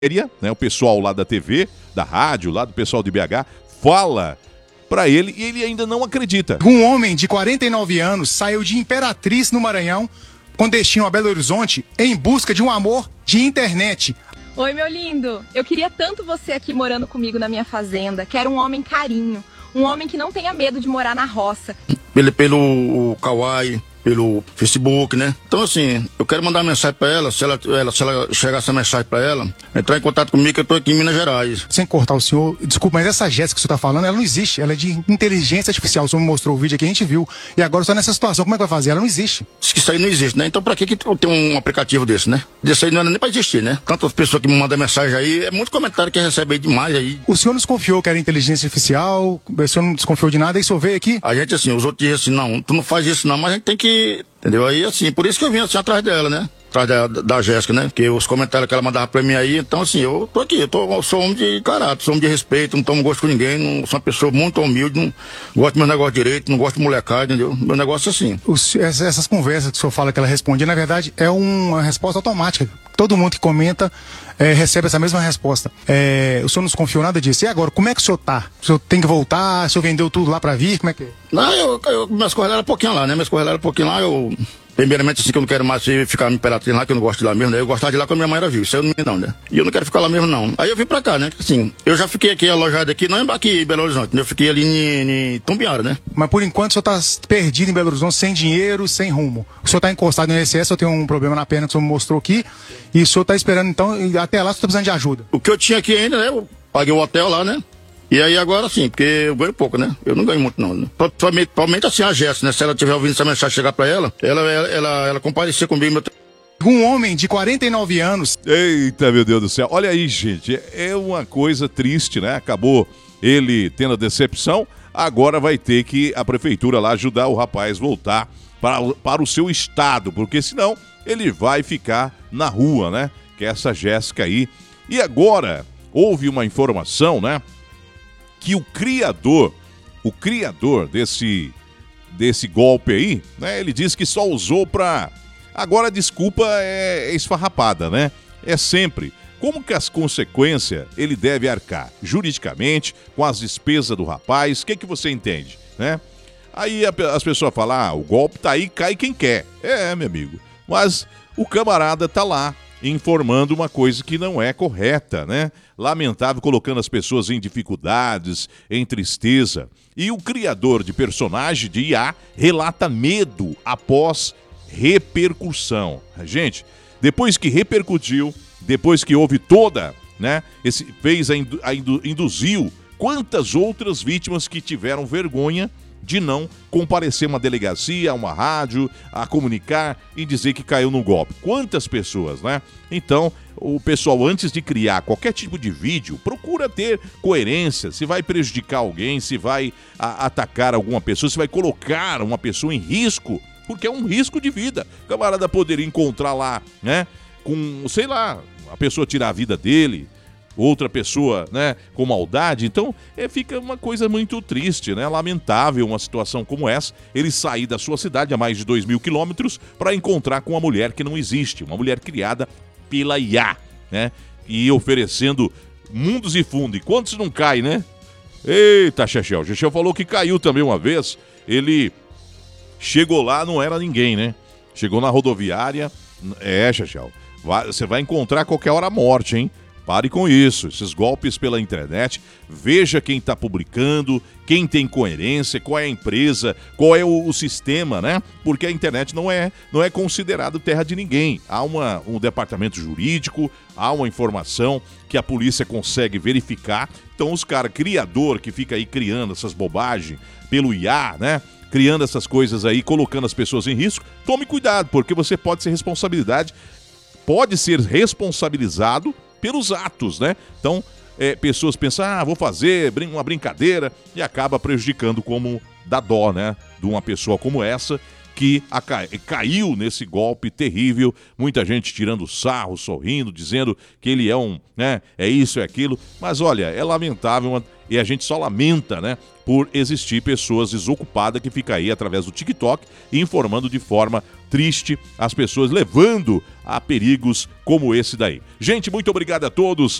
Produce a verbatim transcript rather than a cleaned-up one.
né, o pessoal lá da T V, da rádio, lá do pessoal de B H, fala pra ele e ele ainda não acredita. Um homem de quarenta e nove anos saiu de Imperatriz, no Maranhão, com destino a Belo Horizonte, em busca de um amor de internet. Oi, meu lindo. Eu queria tanto você aqui morando comigo na minha fazenda. Quero um homem carinho, um homem que não tenha medo de morar na roça. Pelo, pelo Kawaii, pelo Facebook, né? Então, assim, eu quero mandar uma mensagem pra ela, se ela, ela, se ela chegar essa mensagem pra ela, entrar em contato comigo, que eu tô aqui em Minas Gerais. Sem cortar o senhor, desculpa, mas essa Jéssica que o senhor tá falando, ela não existe, ela é de inteligência artificial. O senhor me mostrou o vídeo aqui, a gente viu. E agora só nessa situação, como é que vai fazer? Ela não existe. Diz que isso aí não existe, né? Então pra que que tem um aplicativo desse, né? Desse aí não era nem pra existir, né? Tantas pessoas que me mandam mensagem aí, é muito comentário que recebe aí demais aí. O senhor não desconfiou que era inteligência artificial? O senhor não desconfiou de nada, aí o senhor veio aqui? A gente, assim, os outros dizem assim, não, tu não faz isso não, mas a gente tem que... Entendeu? Aí, assim, por isso que eu vim, assim, atrás dela, né? Atrás da, da Jéssica, né? Porque os comentários que ela mandava pra mim aí, então, assim, eu tô aqui, eu, tô, eu sou homem de caráter, sou homem de respeito, não tomo gosto com ninguém, não, sou uma pessoa muito humilde, não gosto do meu negócio direito, não gosto de molecada, entendeu? Meu negócio é assim. Os, essas conversas que o senhor fala que ela respondia, na verdade, é uma resposta automática. Todo mundo que comenta é, recebe essa mesma resposta. É, o senhor não desconfiou nada disso. E agora, como é que o senhor tá? O senhor tem que voltar? O senhor vendeu tudo lá pra vir? Como é que é? Não, eu, eu minhas coisas eram um pouquinho lá, né? Minhas coisas eram um pouquinho lá, eu... Primeiramente, assim, que eu não quero mais ficar me Imperatriz lá, que eu não gosto de lá mesmo, né? Eu gostava de lá quando minha mãe era viva, isso eu não não, né? E eu não quero ficar lá mesmo, não. Aí eu vim pra cá, né? Assim, eu já fiquei aqui alojado aqui, não aqui em Belo Horizonte, né? Eu fiquei ali em, em Tumbiara, né? Mas por enquanto o senhor tá perdido em Belo Horizonte, sem dinheiro, sem rumo. O senhor tá encostado no I N S S, o senhor tem um problema na perna que o senhor me mostrou aqui, e o senhor tá esperando, então, até lá o senhor tá precisando de ajuda. O que eu tinha aqui ainda, né? Eu paguei o hotel lá, né? E aí agora sim, porque eu ganho pouco, né? Eu não ganho muito não, né? Provavelmente assim a Jéssica, né? Se ela tiver ouvindo essa mensagem chegar pra ela, ela, ela, ela, ela comparecer comigo. Meu... Um homem de quarenta e nove anos... Eita, meu Deus do céu. Olha aí, gente, é uma coisa triste, né? Acabou ele tendo a decepção, agora vai ter que a prefeitura lá ajudar o rapaz voltar para, para o seu estado, porque senão ele vai ficar na rua, né? Que é essa Jéssica aí. E agora, houve uma informação, né? Que o criador, o criador desse, desse golpe aí, né? Ele disse que só usou pra... Agora a desculpa é, é esfarrapada, né? É sempre. Como que as consequências ele deve arcar? Juridicamente, com as despesas do rapaz, o que que você entende, né? Aí a, as pessoas falam, ah, o golpe tá aí, cai quem quer. É, meu amigo. Mas o camarada tá lá, informando uma coisa que não é correta, né? Lamentável, colocando as pessoas em dificuldades, em tristeza. E o criador de personagem de I A relata medo após repercussão. Gente, depois que repercutiu, depois que houve toda, né? Esse fez a, indu, a indu, induziu quantas outras vítimas que tiveram vergonha de não comparecer a uma delegacia, a uma rádio, a comunicar e dizer que caiu no golpe. Quantas pessoas, né? Então, o pessoal, antes de criar qualquer tipo de vídeo, procura ter coerência, se vai prejudicar alguém, se vai a, atacar alguma pessoa, se vai colocar uma pessoa em risco, porque é um risco de vida. O camarada poderia encontrar lá, né, com, sei lá, a pessoa tirar a vida dele, outra pessoa, né, com maldade. Então, é, fica uma coisa muito triste, né? Lamentável uma situação como essa. Ele sair da sua cidade a mais de dois mil quilômetros para encontrar com uma mulher que não existe, uma mulher criada pela I A, né? E oferecendo mundos e fundos. E quantos não cai, né? Eita, Chechel. Chechel falou que caiu também uma vez. Ele chegou lá, não era ninguém, né? Chegou na rodoviária. É, Chechel. Você vai encontrar a qualquer hora a morte, hein? Pare com isso, esses golpes pela internet, veja quem está publicando, quem tem coerência, qual é a empresa, qual é o, o sistema, né? Porque a internet não é, não é considerado terra de ninguém. Há uma, um departamento jurídico, há uma informação que a polícia consegue verificar. Então os caras, criador que fica aí criando essas bobagens pelo I A, né? Criando essas coisas aí, colocando as pessoas em risco, tome cuidado, porque você pode ser responsabilidade, pode ser responsabilizado pelos atos, né? Então, é, pessoas pensam, ah, vou fazer uma brincadeira e acaba prejudicando, como dá dó, né? De uma pessoa como essa que a, caiu nesse golpe terrível, muita gente tirando sarro, sorrindo, dizendo que ele é um, né? É isso, é aquilo. Mas olha, é lamentável, e a gente só lamenta, né, por existir pessoas desocupadas que ficam aí através do TikTok informando de forma triste as pessoas, levando a perigos como esse daí. Gente, muito obrigado a todos.